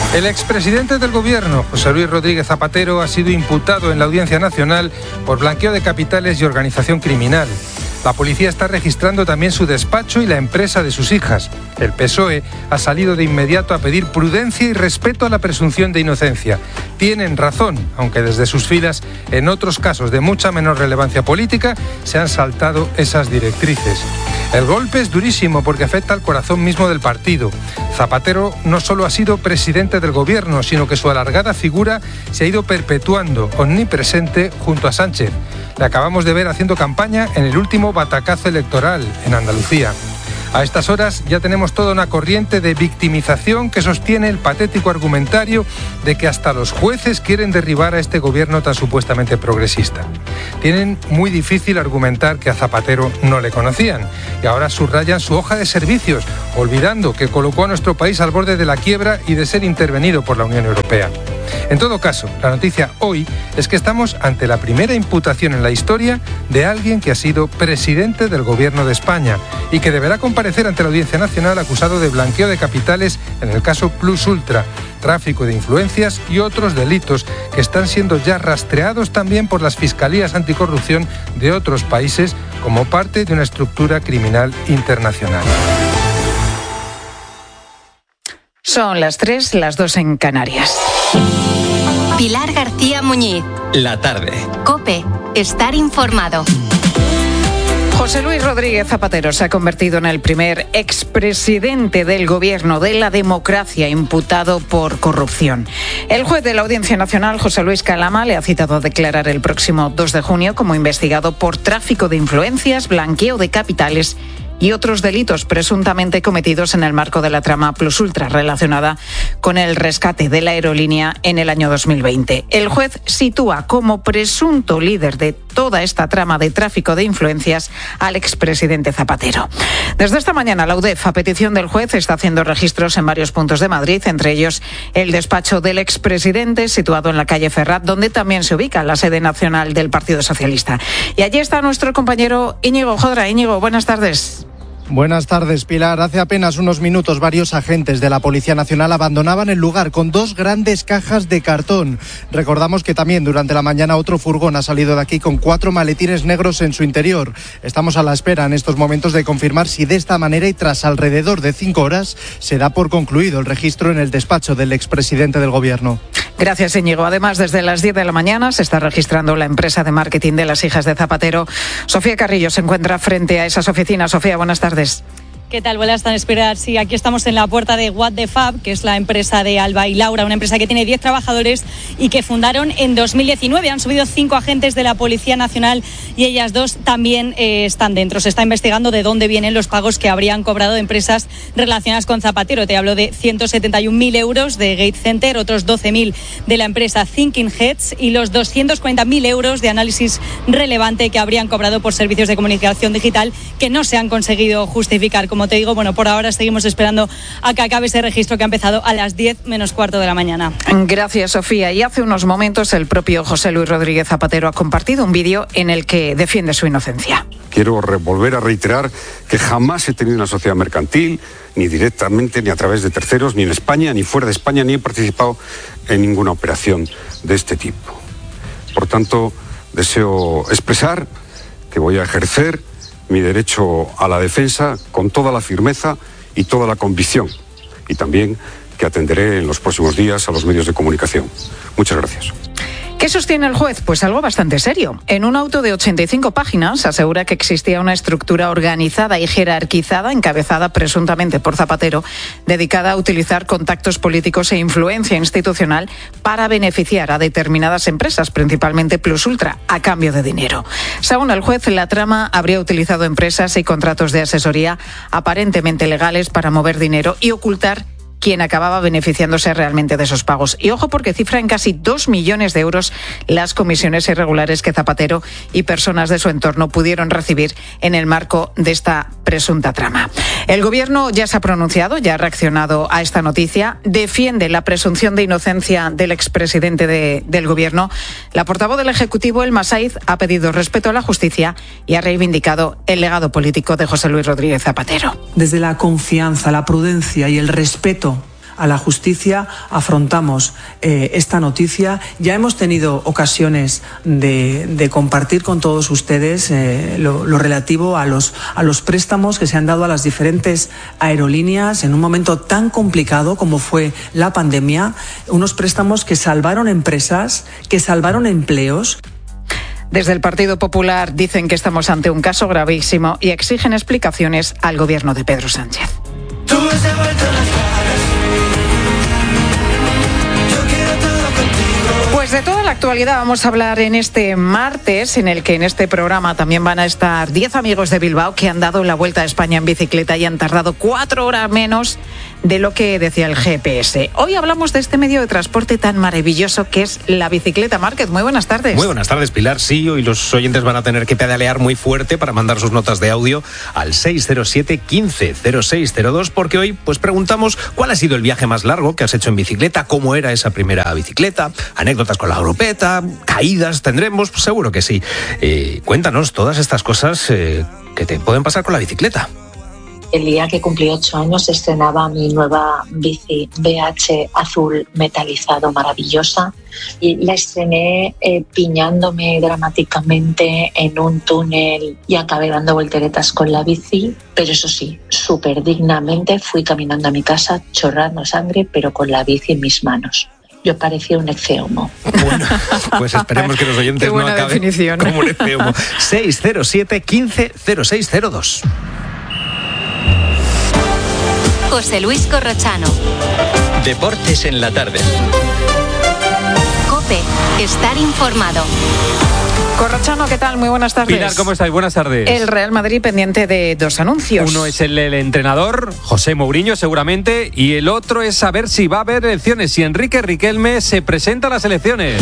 El expresidente del gobierno, José Luis Rodríguez Zapatero, ha sido imputado en la Audiencia Nacional por blanqueo de capitales y organización criminal. La policía está registrando también su despacho y la empresa de sus hijas. El PSOE ha salido de inmediato a pedir prudencia y respeto a la presunción de inocencia. Tienen razón, aunque desde sus filas, en otros casos de mucha menor relevancia política, se han saltado esas directrices. El golpe es durísimo porque afecta al corazón mismo del partido. Zapatero no solo ha sido presidente del gobierno, sino que su alargada figura se ha ido perpetuando, omnipresente, junto a Sánchez. Le acabamos de ver haciendo campaña en el último batacazo electoral en Andalucía. A estas horas ya tenemos toda una corriente de victimización que sostiene el patético argumentario de que hasta los jueces quieren derribar a este gobierno tan supuestamente progresista. Tienen muy difícil argumentar que a Zapatero no le conocían y ahora subrayan su hoja de servicios, olvidando que colocó a nuestro país al borde de la quiebra y de ser intervenido por la Unión Europea. En todo caso, la noticia hoy es que estamos ante la primera imputación en la historia de alguien que ha sido presidente del gobierno de España y que deberá comparecer ante la Audiencia Nacional acusado de blanqueo de capitales en el caso Plus Ultra, tráfico de influencias y otros delitos que están siendo ya rastreados también por las fiscalías anticorrupción de otros países como parte de una estructura criminal internacional. Son las 3, las 2 en Canarias. Pilar García Muñiz. La tarde. COPE. Estar informado. José Luis Rodríguez Zapatero se ha convertido en el primer expresidente del gobierno de la democracia imputado por corrupción. El juez de la Audiencia Nacional, José Luis Calama, le ha citado a declarar el próximo 2 de junio como investigado por tráfico de influencias, blanqueo de capitales y otros delitos presuntamente cometidos en el marco de la trama Plus Ultra relacionada con el rescate de la aerolínea en el año 2020. El juez sitúa como presunto líder de toda esta trama de tráfico de influencias al expresidente Zapatero. Desde esta mañana la UDEF, a petición del juez, está haciendo registros en varios puntos de Madrid, entre ellos el despacho del expresidente situado en la calle Ferrat, donde también se ubica la sede nacional del Partido Socialista. Y allí está nuestro compañero Íñigo Jodra. Íñigo, buenas tardes. Buenas tardes, Pilar. Hace apenas unos minutos varios agentes de la Policía Nacional abandonaban el lugar con 2 grandes cajas de cartón. Recordamos que también durante la mañana otro furgón ha salido de aquí con 4 maletines negros en su interior. Estamos a la espera en estos momentos de confirmar si de esta manera y tras alrededor de 5 horas se da por concluido el registro en el despacho del expresidente del gobierno. Gracias, Íñigo. Además, desde las 10 de la mañana se está registrando la empresa de marketing de las hijas de Zapatero. Sofía Carrillo se encuentra frente a esas oficinas. Sofía, buenas tardes. ¿Qué tal? Buenas tardes, Pilar. Sí, aquí estamos en la puerta de What the Fab, que es la empresa de Alba y Laura, una empresa que tiene 10 trabajadores y que fundaron en 2019. Han subido 5 agentes de la Policía Nacional y ellas 2 también están dentro. Se está investigando de dónde vienen los pagos que habrían cobrado empresas relacionadas con Zapatero. Te hablo de 171.000 euros de Gate Center, otros 12.000 de la empresa Thinking Heads y los 240.000 euros de análisis relevante que habrían cobrado por servicios de comunicación digital que no se han conseguido justificar. Como te digo, bueno, por ahora seguimos esperando a que acabe ese registro que ha empezado a las 10 menos cuarto de la mañana. Gracias, Sofía. Y hace unos momentos el propio José Luis Rodríguez Zapatero ha compartido un vídeo en el que defiende su inocencia. Quiero volver a reiterar que jamás he tenido una sociedad mercantil, ni directamente, ni a través de terceros, ni en España, ni fuera de España, ni he participado en ninguna operación de este tipo. Por tanto, deseo expresar que voy a ejercer mi derecho a la defensa con toda la firmeza y toda la convicción, y también que atenderé en los próximos días a los medios de comunicación. Muchas gracias. ¿Qué sostiene el juez? Pues algo bastante serio. En un auto de 85 páginas asegura que existía una estructura organizada y jerarquizada, encabezada presuntamente por Zapatero, dedicada a utilizar contactos políticos e influencia institucional para beneficiar a determinadas empresas, principalmente Plus Ultra, a cambio de dinero. Según el juez, la trama habría utilizado empresas y contratos de asesoría aparentemente legales para mover dinero y ocultar quien acababa beneficiándose realmente de esos pagos. Y ojo, porque cifra en casi 2 millones de euros las comisiones irregulares que Zapatero y personas de su entorno pudieron recibir en el marco de esta presunta trama. El gobierno ya se ha pronunciado, ya ha reaccionado a esta noticia, defiende la presunción de inocencia del expresidente del gobierno. La portavoz del Ejecutivo, Elma Saiz, ha pedido respeto a la justicia y ha reivindicado el legado político de José Luis Rodríguez Zapatero. Desde la confianza, la prudencia y el respeto a la justicia, afrontamos esta noticia. Ya hemos tenido ocasiones de compartir con todos ustedes lo relativo a los préstamos que se han dado a las diferentes aerolíneas en un momento tan complicado como fue la pandemia, unos préstamos que salvaron empresas, que salvaron empleos. Desde el Partido Popular dicen que estamos ante un caso gravísimo y exigen explicaciones al gobierno de Pedro Sánchez. Pues de toda la actualidad vamos a hablar en este martes, en el que en este programa también van a estar 10 amigos de Bilbao que han dado la vuelta a España en bicicleta y han tardado 4 horas menos de lo que decía el GPS. Hoy hablamos de este medio de transporte tan maravilloso que es la bicicleta. Márquez, muy buenas tardes. Muy buenas tardes, Pilar. Sí, hoy los oyentes van a tener que pedalear muy fuerte para mandar sus notas de audio al 607 15 0602, porque hoy pues preguntamos cuál ha sido el viaje más largo que has hecho en bicicleta, cómo era esa primera bicicleta, anécdotas con la grupeta, caídas tendremos, pues seguro que sí. Cuéntanos todas estas cosas que te pueden pasar con la bicicleta. El día que cumplí 8 años estrenaba mi nueva bici BH azul metalizado, maravillosa, y la estrené piñándome dramáticamente en un túnel y acabé dando volteretas con la bici, pero eso sí, súper dignamente fui caminando a mi casa chorrando sangre, pero con la bici en mis manos. Yo parecía un ecceomo. Bueno, pues esperemos que los oyentes no acaben como un ecceomo. 607 15 0602. José Luis Corrochano. Deportes en la tarde. COPE. Estar informado. Corrochano, ¿qué tal? Muy buenas tardes. Pilar, ¿cómo estáis? Buenas tardes. El Real Madrid pendiente de 2 anuncios. Uno es el entrenador, José Mourinho, seguramente, y el otro es saber si va a haber elecciones, si Enrique Riquelme se presenta a las elecciones.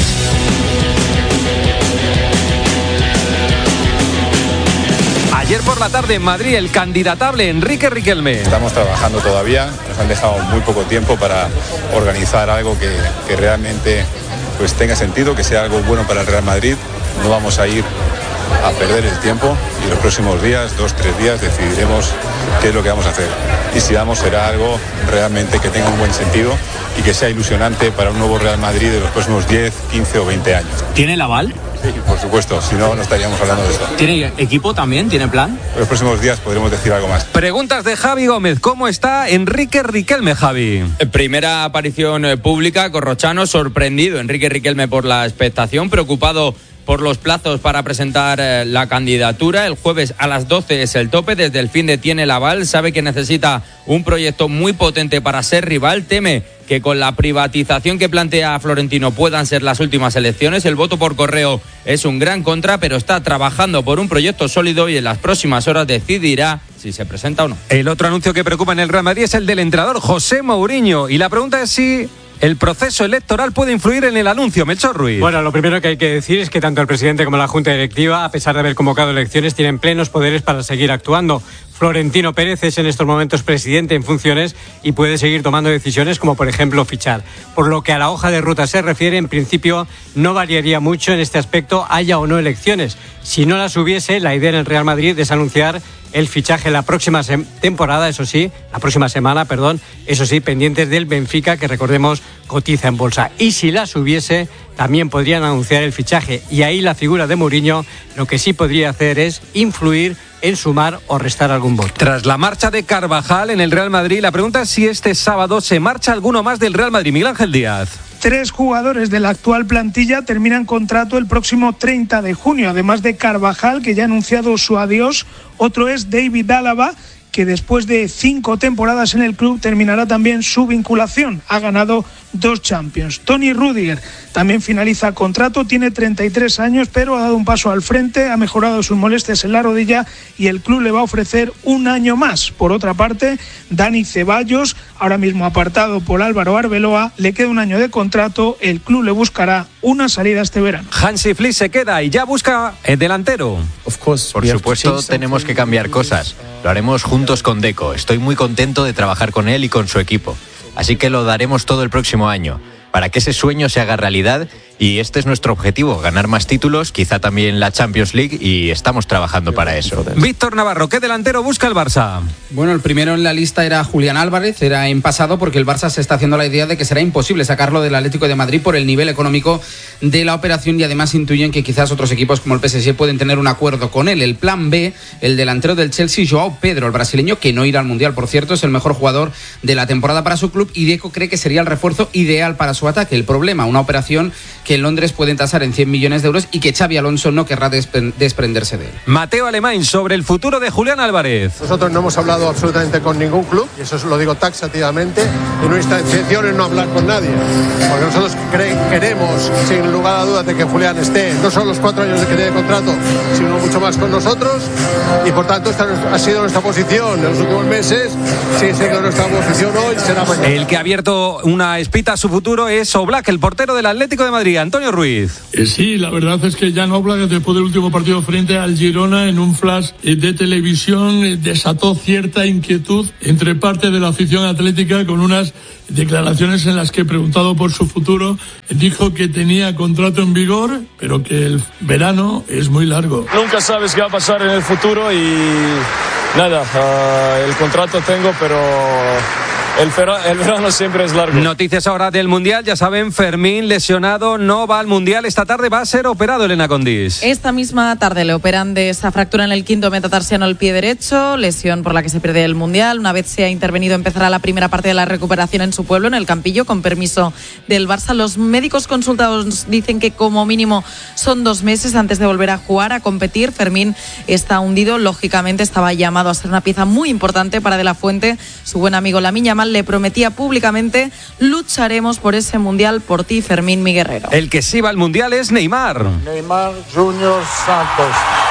Ayer por la tarde en Madrid, el candidatable Enrique Riquelme. Estamos trabajando todavía, nos han dejado muy poco tiempo para organizar algo que realmente pues tenga sentido, que sea algo bueno para el Real Madrid. No vamos a ir a perder el tiempo y los próximos días, 2-3 días, decidiremos qué es lo que vamos a hacer. Y si vamos, será algo realmente que tenga un buen sentido y que sea ilusionante para un nuevo Real Madrid de los próximos 10, 15 o 20 años. ¿Tiene el aval? Sí, por supuesto, si no, no estaríamos hablando de esto. ¿Tiene equipo también? ¿Tiene plan? En los próximos días podremos decir algo más. Preguntas de Javi Gómez. ¿Cómo está Enrique Riquelme, Javi? Primera aparición pública, Corrochano, sorprendido Enrique Riquelme por la expectación, preocupado por los plazos para presentar la candidatura. El jueves a las 12 es el tope, desde el finde tiene el aval, sabe que necesita un proyecto muy potente para ser rival, teme que con la privatización que plantea Florentino puedan ser las últimas elecciones. El voto por correo es un gran contra, pero está trabajando por un proyecto sólido y en las próximas horas decidirá si se presenta o no. El otro anuncio que preocupa en el Real Madrid es el del entrenador José Mourinho, y la pregunta es si el proceso electoral puede influir en el anuncio. Melchor Ruiz. Bueno, lo primero que hay que decir es que tanto el presidente como la Junta Directiva, a pesar de haber convocado elecciones, tienen plenos poderes para seguir actuando. Florentino Pérez es en estos momentos presidente en funciones y puede seguir tomando decisiones como, por ejemplo, fichar. Por lo que a la hoja de ruta se refiere, en principio no variaría mucho en este aspecto, haya o no elecciones. Si no las hubiese, la idea en el Real Madrid es anunciar el fichaje la próxima temporada, la próxima semana, eso sí, pendientes del Benfica, que recordemos cotiza en bolsa. Y si las hubiese, también podrían anunciar el fichaje. Y ahí la figura de Mourinho lo que sí podría hacer es influir en sumar o restar algún voto. Tras la marcha de Carvajal en el Real Madrid, la pregunta es si este sábado se marcha alguno más del Real Madrid. Miguel Ángel Díaz. 3 jugadores de la actual plantilla terminan contrato el próximo 30 de junio. Además de Carvajal, que ya ha anunciado su adiós, otro es David Álava, que después de 5 temporadas en el club terminará también su vinculación. Ha ganado 2 Champions. Toni Rüdiger también finaliza contrato, tiene 33 años, pero ha dado un paso al frente, ha mejorado sus molestias en la rodilla y el club le va a ofrecer 1 año más. Por otra parte, Dani Ceballos, ahora mismo apartado por Álvaro Arbeloa, le queda 1 año de contrato, el club le buscará una salida este verano. Hansi Flick se queda y ya busca el delantero. Por supuesto, tenemos que cambiar cosas. Lo haremos juntos con Deco. Estoy muy contento de trabajar con él y con su equipo. Así que lo daremos todo el próximo año, para que ese sueño se haga realidad y este es nuestro objetivo, ganar más títulos, quizá también la Champions League, y estamos trabajando para eso. Víctor Navarro, ¿qué delantero busca el Barça? Bueno, el primero en la lista era Julián Álvarez, era en pasado, porque el Barça se está haciendo la idea de que será imposible sacarlo del Atlético de Madrid por el nivel económico de la operación, y además intuyen que quizás otros equipos como el PSG pueden tener un acuerdo con él. El plan B, el delantero del Chelsea, Joao Pedro, el brasileño, que no irá al Mundial, por cierto, es el mejor jugador de la temporada para su club, y Deco cree que sería el refuerzo ideal para su ataque. El problema, una operación que en Londres pueden tasar en 100 millones de euros y que Xabi Alonso no querrá desprenderse de él. Mateo Alemán, sobre el futuro de Julián Álvarez. Nosotros no hemos hablado absolutamente con ningún club, y eso lo digo taxativamente, y nuestra intención es no hablar con nadie, porque nosotros queremos, sin lugar a dudas, de que Julián esté no solo los 4 años de que tiene contrato, sino mucho más con nosotros, y por tanto esta ha sido nuestra posición en los últimos meses, sigue siendo nuestra posición hoy, será mañana. El que ha abierto una espita a su futuro es Oblak, el portero del Atlético de Madrid. Antonio Ruiz. Sí, la verdad es que Jan Oblak, después del último partido frente al Girona, en un flash de televisión, desató cierta inquietud entre parte de la afición atlética, con unas declaraciones en las que, preguntado por su futuro, dijo que tenía contrato en vigor, pero que el verano es muy largo. Nunca sabes qué va a pasar en el futuro y nada, el contrato tengo, pero el verano siempre es largo. Noticias ahora del Mundial, ya saben, Fermín lesionado, no va al Mundial, esta tarde va a ser operado, Elena Condis. Esta misma tarde le operan de esa fractura en el quinto metatarsiano al pie derecho, lesión por la que se pierde el Mundial. Una vez se ha intervenido, empezará la primera parte de la recuperación en su pueblo, en el Campillo, con permiso del Barça. Los médicos consultados dicen que como mínimo son 2 meses antes de volver a jugar, a competir. Fermín está hundido, lógicamente estaba llamado a ser una pieza muy importante para De la Fuente. Su buen amigo Lamine Yamal le prometía públicamente: lucharemos por ese Mundial, por ti, Fermín, mi guerrero. El que sí va al Mundial es Neymar. Neymar Junior Santos.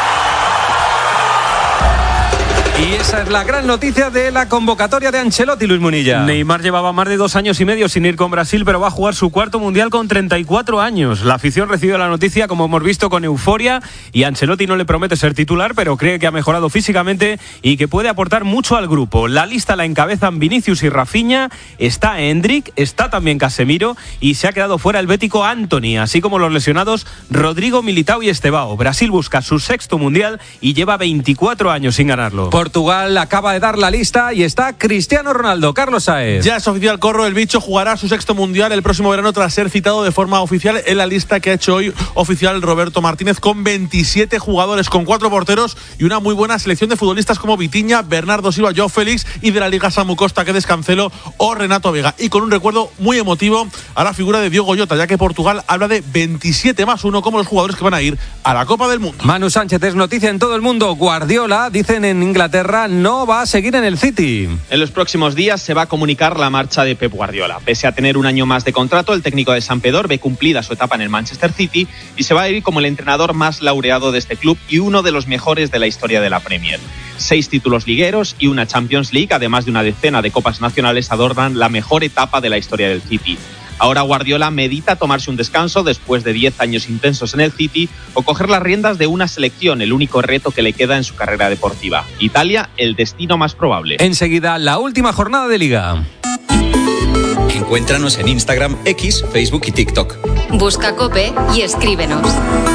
Y esa es la gran noticia de la convocatoria de Ancelotti, Luis Munilla. Neymar llevaba más de 2 años y medio sin ir con Brasil, pero va a jugar su 4º Mundial con 34 años. La afición recibió la noticia, como hemos visto, con euforia, y Ancelotti no le promete ser titular, pero cree que ha mejorado físicamente y que puede aportar mucho al grupo. La lista la encabezan Vinicius y Rafinha, está Endrick, está también Casemiro, y se ha quedado fuera el bético Antony, así como los lesionados Rodrigo, Militao y Estevao. Brasil busca su 6º Mundial y lleva 24 años sin ganarlo. Portugal acaba de dar la lista y está Cristiano Ronaldo. Carlos Saez. Ya es oficial, Corro, el bicho jugará su 6º Mundial el próximo verano tras ser citado de forma oficial en la lista que ha hecho hoy oficial Roberto Martínez, con 27 jugadores, con 4 porteros y una muy buena selección de futbolistas como Vitinha, Bernardo Silva, Joao Félix, y de la Liga Samu Costa, que Cancelo o Renato Vega. Y con un recuerdo muy emotivo a la figura de Diogo Jota, ya que Portugal habla de 27 más 1 como los jugadores que van a ir a la Copa del Mundo. Manu Sánchez, es noticia en todo el mundo. Guardiola, dicen en Inglaterra, no va a seguir en el City. En los próximos días se va a comunicar la marcha de Pep Guardiola. Pese a tener un año más de contrato, el técnico de Sampdoria ve cumplida su etapa en el Manchester City y se va a ir como el entrenador más laureado de este club y uno de los mejores de la historia de la Premier. 6 títulos ligueros y una Champions League, además de una decena de copas nacionales, adornan la mejor etapa de la historia del City. Ahora Guardiola medita tomarse un descanso después de 10 años intensos en el City o coger las riendas de una selección, el único reto que le queda en su carrera deportiva. Italia, el destino más probable. Enseguida, la última jornada de Liga. Encuéntranos en Instagram, X, Facebook y TikTok. Busca COPE y escríbenos.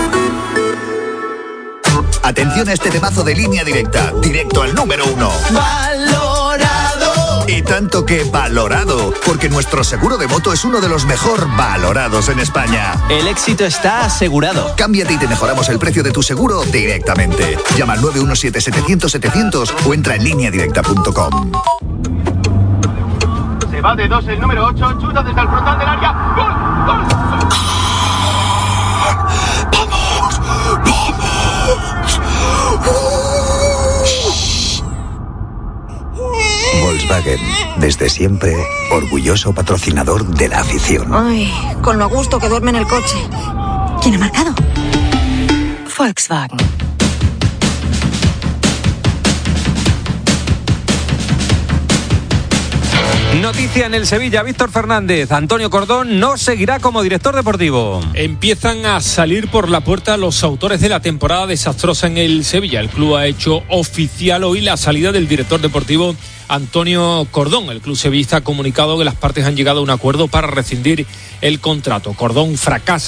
Atención a este temazo de Línea Directa, directo al número 1. ¡Valorado! Y tanto que valorado, porque nuestro seguro de moto es uno de los mejor valorados en España. El éxito está asegurado. Cámbiate y te mejoramos el precio de tu seguro directamente. Llama al 917-700-700 o entra en lineadirecta.com. Se va de 2 el número 8, chuta desde el frontal del área. ¡Gol! ¡Gol! Volkswagen, desde siempre, orgulloso patrocinador de la afición. Ay, con lo a gusto que duerme en el coche. ¿Quién ha marcado? Volkswagen. Noticia en el Sevilla, Víctor Fernández. Antonio Cordón no seguirá como director deportivo. Empiezan a salir por la puerta los autores de la temporada desastrosa en el Sevilla. El club ha hecho oficial hoy la salida del director deportivo Antonio Cordón. El club sevillista ha comunicado que las partes han llegado a un acuerdo para rescindir el contrato. Cordón fracasa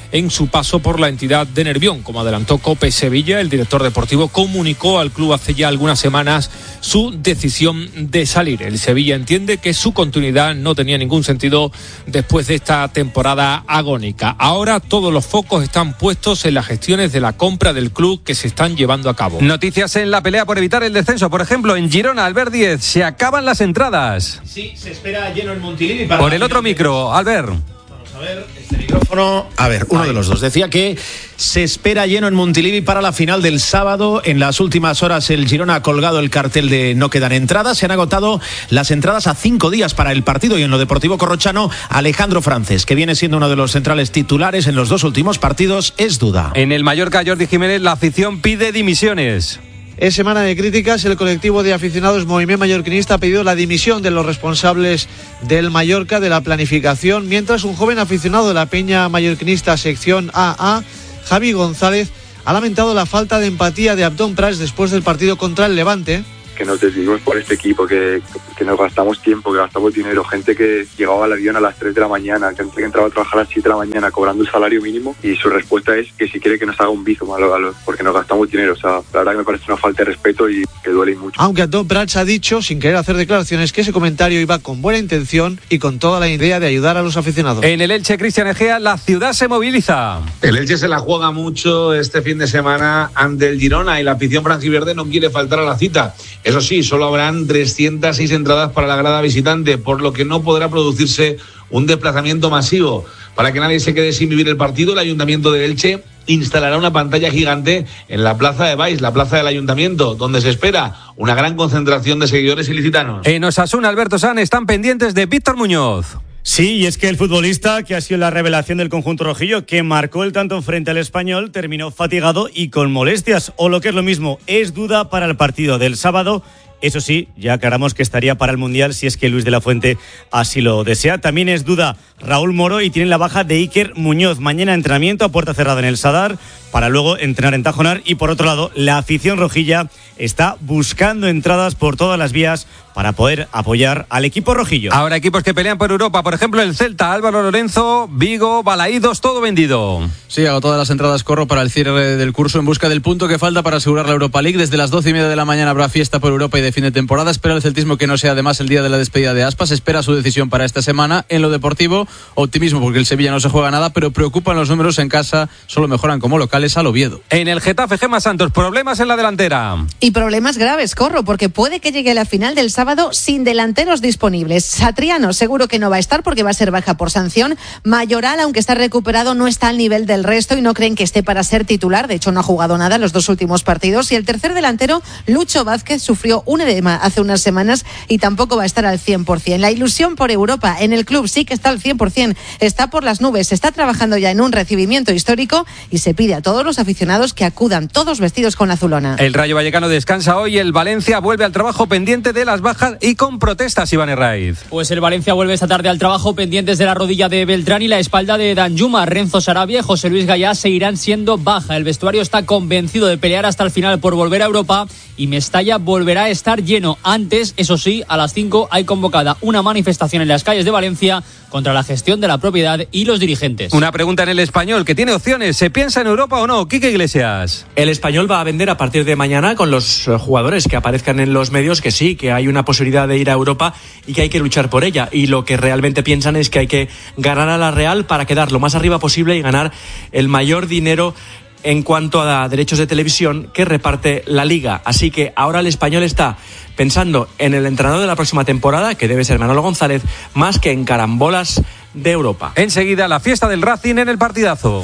en su paso por la entidad de Nervión. Como adelantó COPE Sevilla, el director deportivo comunicó al club hace ya algunas semanas su decisión de salir. El Sevilla entiende que su continuidad no tenía ningún sentido después de esta temporada agónica. Ahora todos los focos están puestos en las gestiones de la compra del club que se están llevando a cabo. Noticias en la pelea por evitar el descenso. Por ejemplo, en Girona, Albert Díez, se acaban las entradas. Sí, se espera lleno el Montilivi. Por el otro micro, Albert. Vamos a ver, este micrófono. A ver, uno de los dos. Decía que se espera lleno en Montilivi para la final del sábado. En las últimas horas el Girona ha colgado el cartel de no quedan entradas. Se han agotado las entradas a 5 días para el partido. Y en lo deportivo corrochano, Alejandro Francés, que viene siendo uno de los centrales titulares en los 2 últimos partidos, es duda. En el Mallorca, Jordi Jiménez, la afición pide dimisiones. Es semana de críticas. El colectivo de aficionados Movimiento Mallorquinista ha pedido la dimisión de los responsables del Mallorca de la planificación, mientras un joven aficionado de la Peña Mallorquinista sección AA, Javi González, ha lamentado la falta de empatía de Abdón Prats después del partido contra el Levante. Que nos decidimos por este equipo, que nos gastamos tiempo, que gastamos dinero, gente que llegaba al avión a las 3 de la mañana, gente que entraba a trabajar a las 7 de la mañana cobrando el salario mínimo, y su respuesta es que si quiere que nos haga un bizum porque nos gastamos dinero. O sea, la verdad que me parece una falta de respeto y que duele mucho. Aunque Abdón Prats ha dicho, sin querer hacer declaraciones, que ese comentario iba con buena intención y con toda la idea de ayudar a los aficionados. En el Elche, Cristian Egea, la ciudad se moviliza. El Elche se la juega mucho este fin de semana ante el Girona y la afición franjiverde no quiere faltar a la cita. Eso sí, solo habrán 306 entradas para la grada visitante, por lo que no podrá producirse un desplazamiento masivo. Para que nadie se quede sin vivir el partido, el Ayuntamiento de Elche instalará una pantalla gigante en la plaza de Baix, la plaza del Ayuntamiento, donde se espera una gran concentración de seguidores ilicitanos. En Osasuna, Alberto San, están pendientes de Víctor Muñoz. Sí, y es que el futbolista, que ha sido la revelación del conjunto rojillo, que marcó el tanto frente al Español, terminó fatigado y con molestias, o lo que es lo mismo, es duda para el partido del sábado. Eso sí, ya aclaramos que estaría para el Mundial si es que Luis de la Fuente así lo desea. También es duda Raúl Moro y tienen la baja de Iker Muñoz. Mañana entrenamiento a puerta cerrada en el Sadar para luego entrenar en Tajonar. Y por otro lado, la afición rojilla está buscando entradas por todas las vías para poder apoyar al equipo rojillo. Ahora equipos que pelean por Europa, por ejemplo el Celta, Álvaro Lorenzo, Vigo, Balaídos, todo vendido. Sí, hago todas las entradas, corro para el cierre del curso en busca del punto que falta para asegurar la Europa League. Desde las 12:30 de la mañana habrá fiesta por Europa y de fin de temporada. Espera el celtismo que no sea además el día de la despedida de Aspas. Espera su decisión para esta semana. En lo deportivo, optimismo porque el Sevilla no se juega nada, pero preocupan los números en casa. Solo mejoran como locales al Oviedo. En el Getafe, Gemma Santos, problemas en la delantera. Y problemas graves, corro, porque puede que llegue a la final del sábado sin delanteros disponibles. Satriano seguro que no va a estar porque va a ser baja por sanción. Mayoral, aunque está recuperado, no está al nivel del resto y no creen que esté para ser titular. De hecho, no ha jugado nada en los 2 últimos partidos. Y el tercer delantero, Lucho Vázquez, sufrió un edema hace unas semanas y tampoco va a estar al 100%. La ilusión por Europa en el club sí que está al 100%. Está por las nubes, está trabajando ya en un recibimiento histórico y se pide a todos los aficionados que acudan todos vestidos con la azulona. El Rayo Vallecano descansa hoy, el Valencia vuelve al trabajo pendiente de las bajas y con protestas, Iván Herraiz. Pues el Valencia vuelve esta tarde al trabajo pendientes de la rodilla de Beltrán y la espalda de Danjuma. Renzo Sarabia y José Luis Gallá seguirán siendo baja. El vestuario está convencido de pelear hasta el final por volver a Europa y Mestalla volverá a estar lleno. Antes, eso sí, a las 5 hay convocada una manifestación en las calles de Valencia contra la gestión de la propiedad y los dirigentes. Una pregunta en el Español, que tiene opciones. ¿Se piensa en Europa o no? Quique Iglesias. El Español va a vender a partir de mañana con los jugadores que aparezcan en los medios que sí, que hay una posibilidad de ir a Europa y que hay que luchar por ella. Y lo que realmente piensan es que hay que ganar a la Real para quedar lo más arriba posible y ganar el mayor dinero en cuanto a derechos de televisión que reparte la Liga. Así que ahora el Español está pensando en el entrenador de la próxima temporada, que debe ser Manolo González, más que en carambolas de Europa. Enseguida la fiesta del Racing en el partidazo.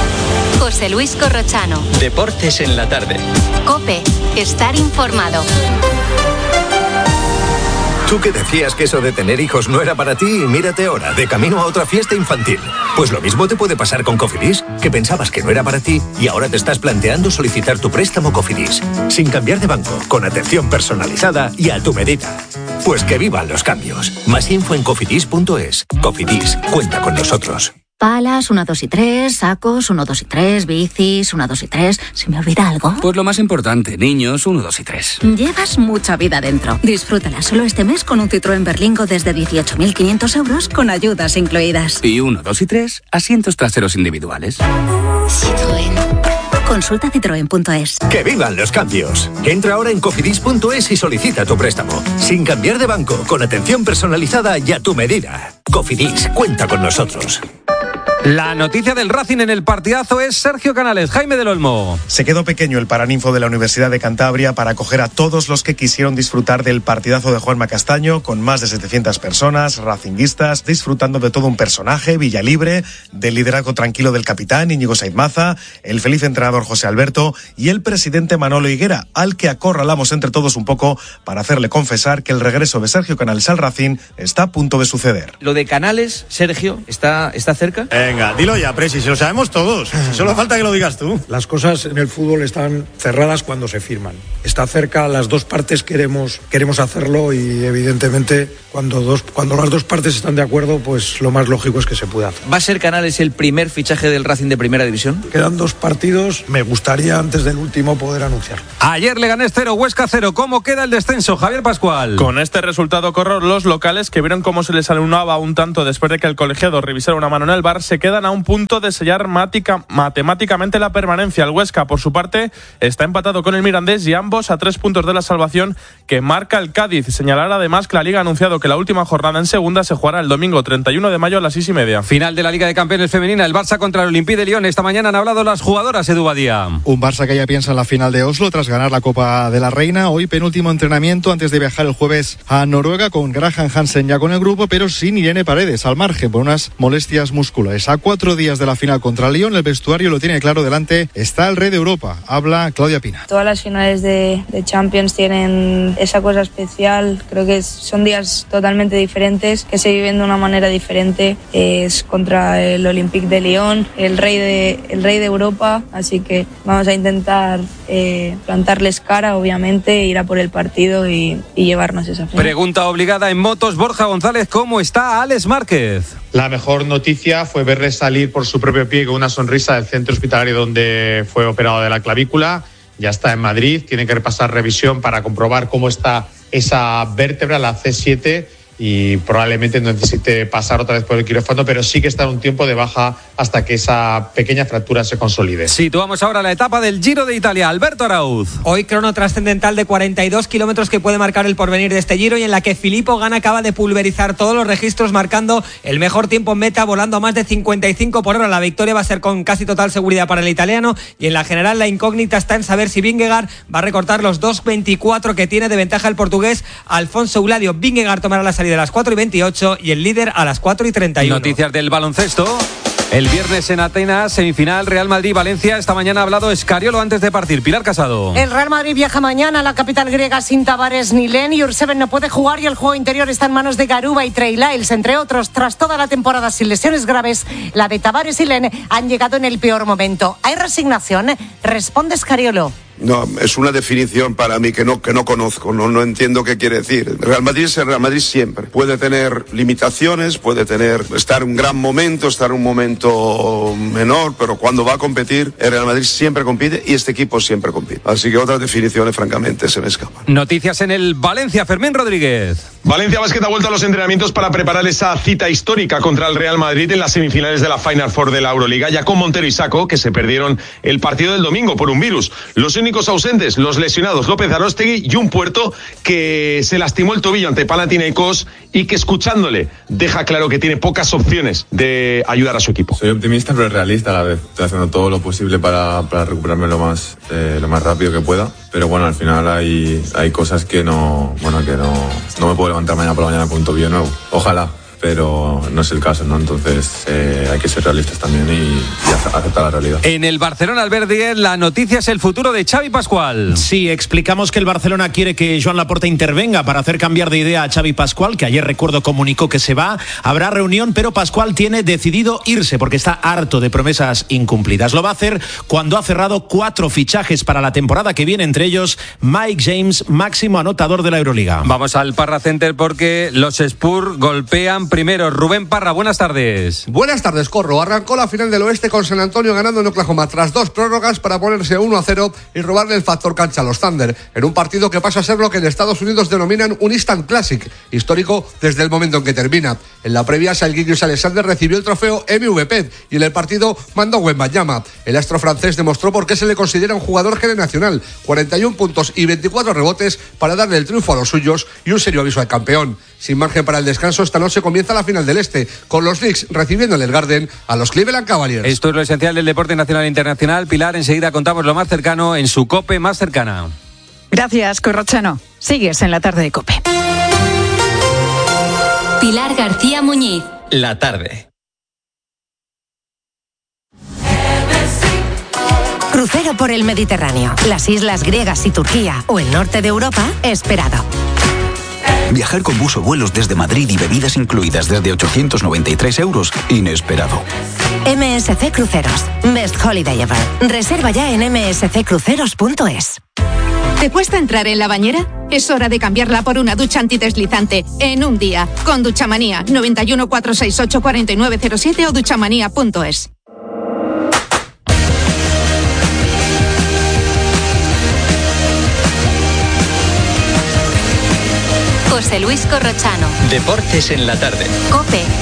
José Luis Corrochano. Deportes en la tarde. COPE. Estar informado. Tú que decías que eso de tener hijos no era para ti, mírate ahora, de camino a otra fiesta infantil. Pues lo mismo te puede pasar con Cofidis, que pensabas que no era para ti y ahora te estás planteando solicitar tu préstamo Cofidis, sin cambiar de banco, con atención personalizada y a tu medida. Pues que vivan los cambios. Más info en cofidis.es. Cofidis, cuenta con nosotros. Palas, 1, 2 y 3, sacos, 1, 2 y 3, bicis, 1, 2 y 3. ¿Se me olvida algo? Pues lo más importante, niños, 1, 2 y 3. Llevas mucha vida dentro. Disfrútala solo este mes con un Citroën Berlingo desde 18.500 euros con ayudas incluidas. Y 1, 2 y 3, asientos traseros individuales. Citroën. Consulta citroen.es. ¡Que vivan los cambios! Entra ahora en cofidis.es y solicita tu préstamo. Sin cambiar de banco, con atención personalizada y a tu medida. Cofidis, cuenta con nosotros. La noticia del Racing en el partidazo es Sergio Canales. Jaime del Olmo. Se quedó pequeño el Paraninfo de la Universidad de Cantabria para acoger a todos los que quisieron disfrutar del partidazo de Juanma Castaño, con más de 700 personas, racinguistas, disfrutando de todo un personaje, Villalibre, del liderazgo tranquilo del capitán Íñigo Saiz Maza, el feliz entrenador José Alberto y el presidente Manolo Higuera, al que acorralamos entre todos un poco para hacerle confesar que el regreso de Sergio Canales al Racing está a punto de suceder. Lo de Canales, Sergio, ¿está cerca? Venga, dilo ya, Presi, si lo sabemos todos. Solo falta que lo digas tú. Las cosas en el fútbol están cerradas cuando se firman. Está cerca, las dos partes queremos hacerlo y evidentemente cuando las dos partes están de acuerdo, pues lo más lógico es que se pueda hacer. ¿Va a ser Canales el primer fichaje del Racing de Primera División? Quedan 2 partidos, me gustaría antes del último poder anunciarlo. Ayer Leganés 0, Huesca 0. ¿Cómo queda el descenso, Javier Pascual? Con este resultado, Corro, los locales que vieron cómo se les alunaba un tanto después de que el colegiado revisara una mano en el VAR se quedan a un punto de sellar matemáticamente la permanencia. El Huesca, por su parte, está empatado con el Mirandés y ambos a 3 puntos de la salvación que marca el Cádiz. Señalar además que la Liga ha anunciado que la última jornada en segunda se jugará el domingo 31 de mayo a las 6:30. Final de la Liga de Campeones femenina, el Barça contra el Olympique de Lyon. Esta mañana han hablado las jugadoras, Edu Badía. Un Barça que ya piensa en la final de Oslo tras ganar la Copa de la Reina. Hoy penúltimo entrenamiento antes de viajar el jueves a Noruega, con Graham Hansen ya con el grupo, pero sin Irene Paredes, al margen por unas molestias musculares. A 4 días de la final contra el Lyon, el vestuario lo tiene claro, delante está el rey de Europa. Habla Claudia Pina. Todas las finales de Champions tienen esa cosa especial. Creo que son días totalmente diferentes, que se viven de una manera diferente. Es contra el Olympique de Lyon, el rey de Europa, así que vamos a intentar plantarles cara, obviamente, ir a por el partido y llevarnos esa final. Pregunta obligada en motos, Borja González, ¿cómo está Alex Márquez? La mejor noticia fue verle salir por su propio pie con una sonrisa del centro hospitalario donde fue operado de la clavícula. Ya está en Madrid, tiene que repasar revisión para comprobar cómo está esa vértebra, la C7, y probablemente no necesite pasar otra vez por el quirófano, pero sí que está un tiempo de baja hasta que esa pequeña fractura se consolide. Situamos ahora la etapa del Giro de Italia. Alberto Arauz. Hoy crono trascendental de 42 kilómetros que puede marcar el porvenir de este Giro, y en la que Filippo Ganna acaba de pulverizar todos los registros, marcando el mejor tiempo en meta, volando a más de 55 por hora. La victoria va a ser con casi total seguridad para el italiano, y en la general la incógnita está en saber si Vingegaard va a recortar los 2.24 que tiene de ventaja el portugués Alfonso Uladio. Vingegaard tomará la salida a las 4:28 y el líder a las 4:31. Noticias del baloncesto. El viernes en Atenas, semifinal Real Madrid-Valencia. Esta mañana ha hablado Escariolo antes de partir. Pilar Casado. El Real Madrid viaja mañana a la capital griega sin Tavares ni Len. Jurseven no puede jugar y el juego interior está en manos de Garuba y Trey Lyles, entre otros. Tras toda la temporada sin lesiones graves, la de Tavares y Len han llegado en el peor momento. ¿Hay resignación? Responde Escariolo. No, es una definición para mí que no conozco, no entiendo qué quiere decir. El Real Madrid es el Real Madrid siempre. Puede tener limitaciones, puede estar en un gran momento, estar en un momento menor, pero cuando va a competir, el Real Madrid siempre compite y este equipo siempre compite. Así que otras definiciones, francamente, se me escapan. Noticias en el Valencia, Fermín Rodríguez. Valencia Basket ha vuelto a los entrenamientos para preparar esa cita histórica contra el Real Madrid en las semifinales de la Final Four de la Euroliga, ya con Montero y Sacco, que se perdieron el partido del domingo por un virus. Los únicos ausentes, los lesionados López Arostegui y un Puerto que se lastimó el tobillo ante Panathinaikos y que, escuchándole, deja claro que tiene pocas opciones de ayudar a su equipo. Soy optimista pero realista a la vez. Estoy haciendo todo lo posible para recuperarme lo más rápido que pueda. Pero bueno, al final hay cosas que no me puedo levantar mañana por la mañana con un tobillo nuevo. Ojalá, pero no es el caso, ¿no? Entonces hay que ser realistas también y aceptar la realidad. En el Barcelona Alberdi, la noticia es el futuro de Xavi Pascual. Sí, explicamos que el Barcelona quiere que Joan Laporta intervenga para hacer cambiar de idea a Xavi Pascual, que ayer, recuerdo, comunicó que se va. Habrá reunión, pero Pascual tiene decidido irse porque está harto de promesas incumplidas. Lo va a hacer cuando ha cerrado 4 fichajes para la temporada que viene, entre ellos Mike James, máximo anotador de la Euroliga. Vamos al Parra Center porque los Spurs golpean primeros. Rubén Parra, buenas tardes. Buenas tardes, Corro. Arrancó la final del oeste con San Antonio ganando en Oklahoma tras 2 prórrogas para ponerse 1-0 y robarle el factor cancha a los Thunder, en un partido que pasa a ser lo que en Estados Unidos denominan un Instant Classic, histórico desde el momento en que termina. En la previa, Shai Gilgeous-Alexander recibió el trofeo MVP y en el partido mandó Wembanyama. El astro francés demostró por qué se le considera un jugador generacional, 41 puntos y 24 rebotes para darle el triunfo a los suyos y un serio aviso al campeón. Sin margen para el descanso, esta noche comienza la final del Este, con los Knicks recibiendo en el Garden a los Cleveland Cavaliers. Esto es lo esencial del deporte nacional e internacional. Pilar, enseguida contamos lo más cercano en su COPE más cercana. Gracias, Corrochano. Sigues en la tarde de COPE. Pilar García Muñiz. La tarde. Crucero por el Mediterráneo, las islas griegas y Turquía o el norte de Europa, esperado. Viajar con bus o vuelos desde Madrid y bebidas incluidas desde 893 €, inesperado. MSC Cruceros, Best Holiday Ever. Reserva ya en msccruceros.es. ¿Te cuesta entrar en la bañera? Es hora de cambiarla por una ducha antideslizante en un día. Con Duchamanía, 91 468 4907 o duchamanía.es. José Luis Corrochano. Deportes en la tarde. COPE.